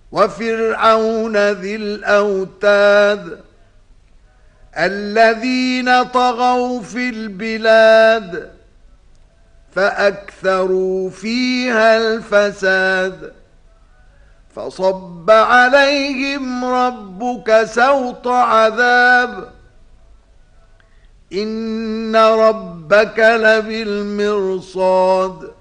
وفرعون ذي الأوتاد الذين طغوا في البلاد فأكثروا فيها الفساد فصب عليهم ربك سوط عذاب إن ربك لبالمرصاد